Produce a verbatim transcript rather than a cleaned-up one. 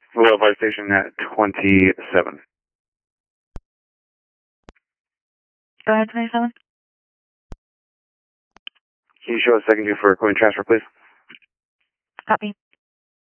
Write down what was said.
Well, fire station at twenty-seven. Go ahead, twenty-seven. Can you show a second view for coin transfer, please? Copy.